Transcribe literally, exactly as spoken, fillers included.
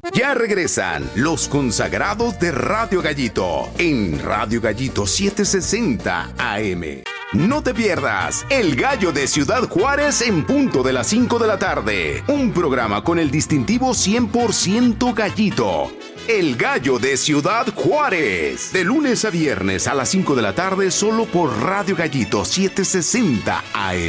Ya regresan los consagrados de Radio Gallito en Radio Gallito setecientos sesenta A M. No te pierdas El Gallo de Ciudad Juárez en punto de las cinco de la tarde. Un programa con el distintivo cien por ciento Gallito. El Gallo de Ciudad Juárez. De lunes a viernes a las cinco de la tarde solo por Radio Gallito setecientos sesenta A M.